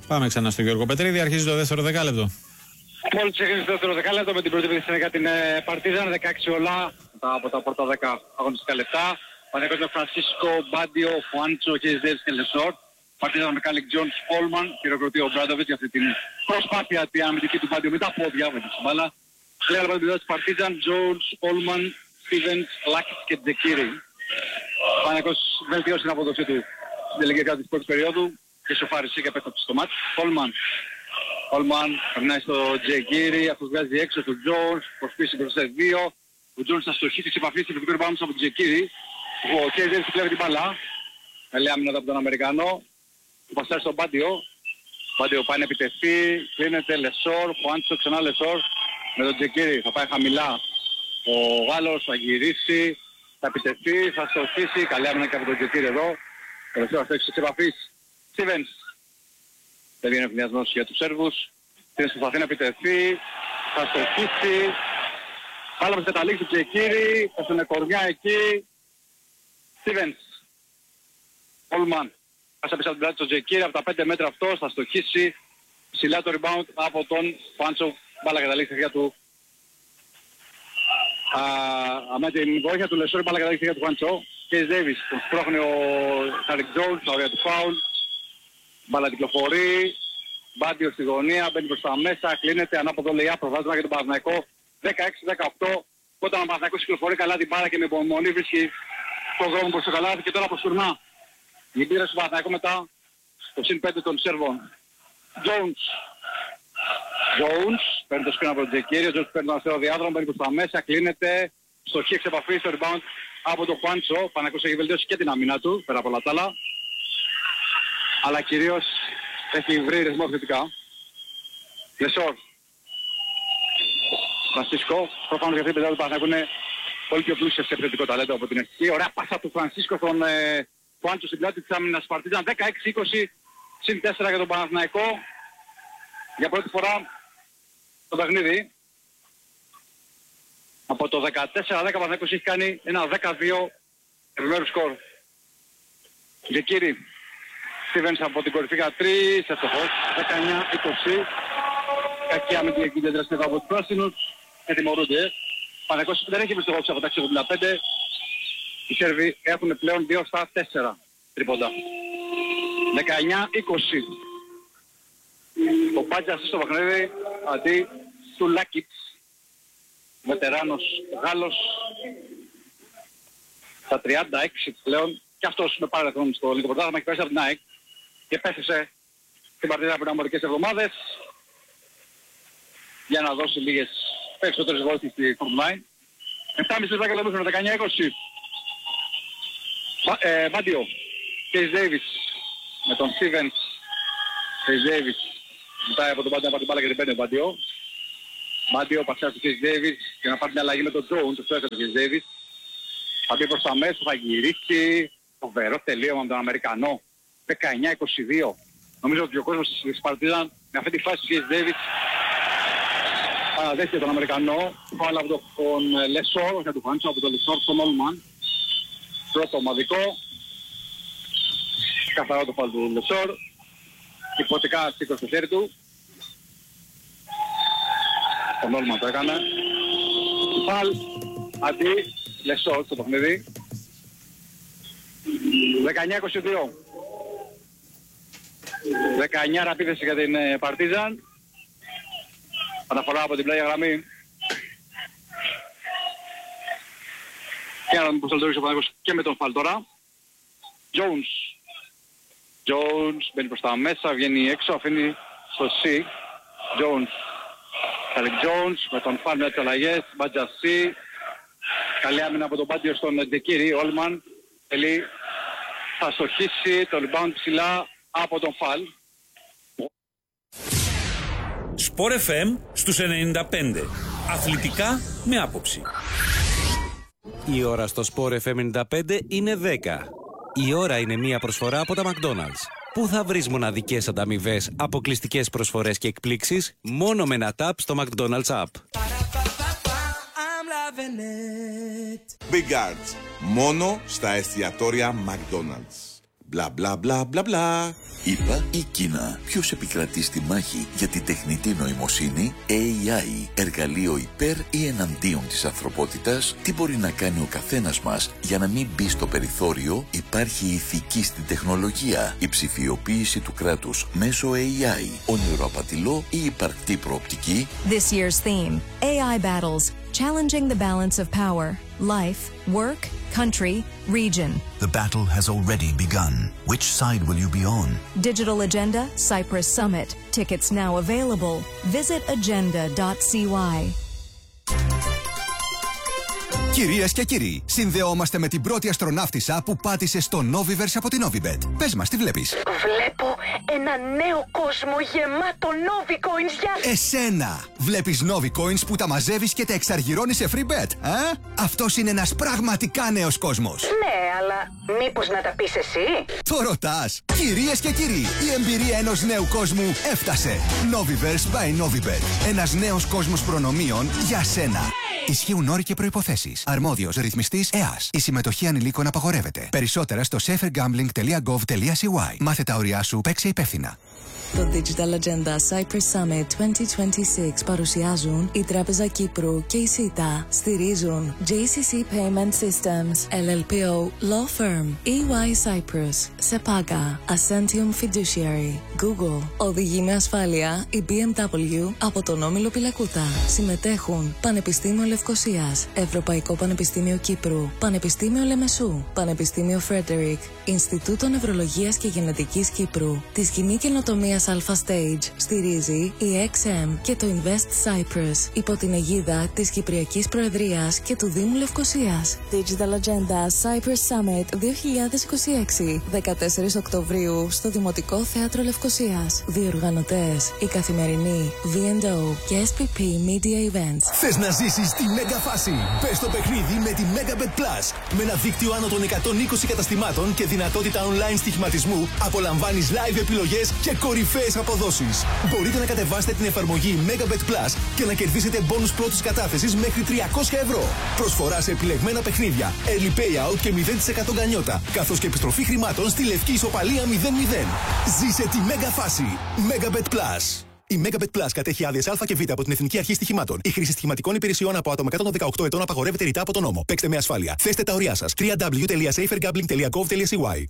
Πάμε ξανά στον Γιώργο Πετρίδη, αρχίζει το δεύτερο δεκάλεπτο. Μόλις ξεκίνησε το δεύτερο δεκάλεπτο με την πρώτη επίθεση για την Παρτίζαν, 16 όλα από τα πρώτα 10 αγωνιστικά λεπτά. Πανεκός με Φρανσίσκο, Μπάντιο, Φουάντσο, Χεζδέλς και Λεσόρ. Παρτίζαν με Κάλικ Τζόνς, Πόλμαν, χειροκροτεί ο Μπράντοβιτς για αυτή την προσπάθεια τη αμυντική του Μπάντιο με τα πόδια με την μπάλα. Λέει από την επιδόση της Παρτίζαν, Τζόνς, Πόλμαν, Στίβενς, Λάκης και Τζεκίρι. Πανεκός βελτιώσει την αποδοσή του στην τελική κατά της πρώτης περίοδου και σοφάρισε και επέστρεψε στο μάτς. Όλμαν περνάει στο Τζεκίρι, αυτός βγάζει έξω του Τζόνς, προσπίσει μπροστά σε 2. Ο Τζόνς θα στοχίσει της επαφής και το rebound από τον Τζεκίρι. Ο Κέιζερ κλέβει την μπάλα. Καλή άμυνα από τον Αμερικανό. Του πασάρει στον Μπάντιο. Μπάντιο πάει να επιτεθεί, κλείνεται Λεσόρ, Φουάντσο ξανά Λεσόρ. Με τον Τζεκίρι θα πάει χαμηλά. Ο Γάλλος θα γυρίσει, θα επιτεθεί, θα στοχίσει. Καλή άμυνα και από τον Τζεκίρι εδώ. Τελευταίο αυτό της επαφής. Στίβενς. Δεν βγαίνει ευνοιασμός για τους Σέρβους. Στίβενς προσπαθεί να επιτεθεί, θα στοχίσει. Πάλαμε σε καταλήξει του Τζεκίρι, θα στον κορμιά εκεί. Στίβενς. Όλμαν. Πάσα πίσω από την πλάτη του Τζεκίρι, από τα 5 μέτρα αυτός θα στοχίσει. Ψηλά το rebound από τον Φάντσο. Μπάλα καταλήξει για του. Με την βοήθεια του Λεσόρ, μπάλα καταλήξει για του Φάντσο. Κέις Ντέιβις, τον σπρώχνει ο Κάλικ Τζόνς, τα ωραία του φάουλ. Μπάλα κυκλοφορεί. Μπάντιο στη γωνία, μπαίνει προς τα μέσα, κλείνεται ανάποδο λεϊά, προβάζουμε για τον Παναθηναϊκό. 16-18. Όταν ο Παναθηναϊκός κυκλοφορεί καλά την μπάλα και με υπομονή βρίσκει τον δρόμο προς το καλάθι και τώρα προστουρνά. Η επίδραση του Παναθηναϊκού μετά το συν 5 των Σέρβων. Jones παίρνει το σκριν από τον Τζεκίρι, ο Jones παίρνει τον αστερό διάδρομο, παίρνει προς τα μέσα, κλείνεται. Στο χ εξ στο rebound από τον Χουάντσο. Ο Παναθηναϊκός έχει βελτιώσει και την αμυνά του, πέρα από όλα τα άλλα. Αλλά κυρίως έχει βρει ρυθμό θετικά. Λεσόρ. Φρανσίσκο. Προφανώς για αυτή την παιδιά του Παναθηναϊκού είναι πολύ πιο πλούσια σε επιθετικό ταλέντο από την αρχική. Ωραία πάσα του Φρανσίσκο στον Φουάντσο στην πλάτη της άμυνας Παρτίζαν. 16-20 συν 4 για τον Παναθηναϊκό. Για πρώτη φορά το παιχνίδι. Από το 14-10 ο Παναθηναϊκός έχει κάνει ένα 12 επιμέρους σκορ. Τζεκίρι. Στίβενς από την κορυφή για 3, ευτυχώς. 19-20. Κακή αμυντική εκκίνητρα από τους πράσινους. Ετοιμορούνται. Παναθηναϊκός δεν έχει επιστροφή από τα 85. Οι Σέρβοι έχουν πλέον 2 στα 4 τρίποντα. 19-20. Ο Μπάτζας στο παιχνίδι αντί του Λάκιτς. Βετεράνος Γάλλος. Στα 36 πλέον. Και αυτός με παρελθόν στο ελληνικό πρωτάθλημα έχει πέσει από την ΑΕΚ. Και πέθησε στην παρτίδα πριν από μερικές εβδομάδες. Για να δώσει λίγες περισσότερες βόλτες στη Form 9. 7,5 λεπτά και το μέχρι 19-20. Μπάντιο. Κέις Ντέιβις με τον Στίβενς. Κέις Ντέιβις ζητάει από τον Μπάντιο να πάρει την μπάλα και την παίρνει ο Μπάντιο. Μπάντιο πασιάζει του Κέις Ντέιβις για να πάρει μια αλλαγή με τον Τζόουν. Το έφερε τον Κέις Ντέιβις. Θα μπει προς τα μέσα, θα γυρίσει. Φοβερό τελείωμα με τον Αμερικανό. 19-22. Νομίζω ότι ο κόσμος της Παρτίζαν με αυτή τη φάση του Κέις Ντέιβις παραδέχεται τον Αμερικανό. Πάλα από τον Λεσόρ, για τον Φάντσο, από τον Λεσόρ στον Όλμαν. Πρώτο ομαδικό. Καθαρό το φάλ του Λεσόρ. Υποτικά σήκωσε το χέρι του. Τον Όλμαν το έκανε. Φάλ αντί Λεσόρ στο παιχνίδι. 19-22. 19 επίθεση για την Παρτίζαν. Αναφορά από την πλάγια γραμμή. Και να δούμε πώς θα λειτουργήσει ο Παναθηναϊκός και με τον φάλ τώρα. Jones μπαίνει προς τα μέσα, βγαίνει έξω, αφήνει στο C. Jones. Καλή Jones με τον φάλ με τις αλλαγές. Μπάτζα C. Καλή άμυνα από τον Μπάντιο στον Τζεκίρι. Όλμαν θέλει, θα στοχίσει το rebound ψηλά από τον φάλ. Sport FM στους 95. Αθλητικά με άποψη. Η ώρα στο Sport FM 95 είναι 10. Η ώρα είναι μια προσφορά από τα McDonald's. Πού θα βρεις μοναδικές ανταμοιβές, αποκλειστικές προσφορές και εκπλήξεις μόνο με ένα tap στο McDonald's app. Big Arts. Μόνο στα εστιατόρια McDonald's. Μπλα μπλα μπλα μπλα μπλα. ΗΠΑ ή Κίνα, ποιος επικρατεί στη μάχη για τη τεχνητή νοημοσύνη, AI, εργαλείο υπέρ ή εναντίον της ανθρωπότητας, τι μπορεί να κάνει ο καθένας μας για να μην μπει στο περιθώριο, υπάρχει η ηθική στην τεχνολογία, η ψηφιοποίηση του κράτους μέσω AI, όνειρο απατηλό ή υπαρκτή προοπτική. This year's theme, AI battles, challenging the balance of power, life, work, country, region. The battle has already begun. Which side will you be on? Digital Agenda, Cyprus Summit. Tickets now available. Visit agenda.cy. Κυρίες και κύριοι, συνδεόμαστε με την πρώτη αστροναύτισσα που πάτησε στο Noviverse από την Novibet. Πες μας, τι βλέπεις? Βλέπω ένα νέο κόσμο γεμάτο Novicoins, γεια σου! Εσένα! Βλέπεις Novicoins που τα μαζεύεις και τα εξαργυρώνεις σε free bet, Αυτός είναι ένας πραγματικά νέος κόσμος. Ναι, αλλά μήπως να τα πεις εσύ? Το ρωτάς! Κυρίες και κύριοι, η εμπειρία ενός νέου κόσμου έφτασε. Noviverse by Novibet. Ένας νέος κόσμος προνομίων για σένα. Ισχύουν όροι και προϋποθέσεις. Αρμόδιος ρυθμιστής ΕΑΣ. Η συμμετοχή ανηλίκων απαγορεύεται. Περισσότερα στο safergambling.gov.cy. Μάθε τα όρια σου, παίξε υπεύθυνα. Το Digital Agenda Cyprus Summit 2026 παρουσιάζουν η Τράπεζα Κύπρου και η ΣΥΤΑ. Στηρίζουν JCC Payment Systems, LLPO Law Firm, EY Cyprus, SEPAGA, Ascentium Fiduciary, Google. Οδηγεί με ασφάλεια η BMW από τον Όμιλο Πυλακούτα. Συμμετέχουν Πανεπιστήμιο Λευκωσίας, Ευρωπαϊκό Πανεπιστήμιο Κύπρου, Πανεπιστήμιο Λεμεσού, Πανεπιστήμιο Φρέντερικ, Ινστιτούτο Νευρολογίας και Γενετικής Κύπρου, τη Κοινή Καινοτομία Alpha Stage στηρίζει η XM και το Invest Cyprus υπό την αιγίδα της Κυπριακής Προεδρίας και του Δήμου Λευκωσίας. Digital Agenda Cyprus Summit 2026, 14 Οκτωβρίου στο Δημοτικό Θέατρο Λευκωσίας. Διοργανωτές η Καθημερινή, V&O και SPP Media Events. Θες να ζήσεις τη μέγα φάση? Μπες στο παιχνίδι με τη Megabet Plus. Με ένα δίκτυο άνω των 120 καταστημάτων και δυνατότητα online στοιχηματισμού, απολαμβάνεις live επιλογές και κορυφαίες αποδόσεις. Μπορείτε να κατεβάσετε την εφαρμογή Megabet Plus και να κερδίσετε μπόνους πρώτης κατάθεσης μέχρι 300 ευρώ. Προσφορά σε επιλεγμένα παιχνίδια, early payout και 0% γκανιότα, καθώς και επιστροφή χρημάτων στη λευκή ισοπαλία 0-0. Ζήσε τη μέγα φάση. Megabet Plus. Η Megabet Plus κατέχει άδειες Α και Β από την Εθνική Αρχή Στοιχημάτων. Η χρήση στοιχηματικών υπηρεσιών από άτομα κάτω των 18 ετών απαγορεύεται ρητά από τον νόμο. Παίξτε με ασφάλεια. Θέστε τα ωριά σας. www.safergambling.gov.cy.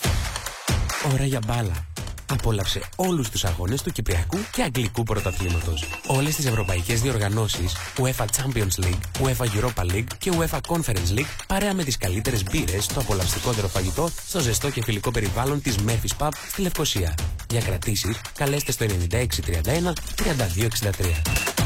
Ώρα για μπάλα. Απόλαυσε όλους τους αγώνες του Κυπριακού και Αγγλικού Πρωταθλήματος. Όλες τις ευρωπαϊκές διοργανώσεις, UEFA Champions League, UEFA Europa League και UEFA Conference League, παρέα με τις καλύτερες μπύρες, το απολαυστικότερο φαγητό, στο ζεστό και φιλικό περιβάλλον της Memphis Pub στη Λευκωσία. Για κρατήσεις, καλέστε στο 9631 3263.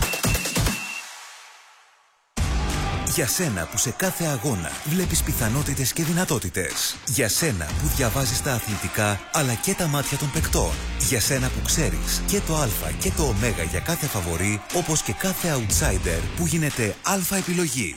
Για σένα που σε κάθε αγώνα βλέπεις πιθανότητες και δυνατότητες. Για σένα που διαβάζεις τα αθλητικά αλλά και τα μάτια των παικτών. Για σένα που ξέρεις και το α και το ω για κάθε φαβορί, όπως και κάθε outsider που γίνεται αλφα επιλογή.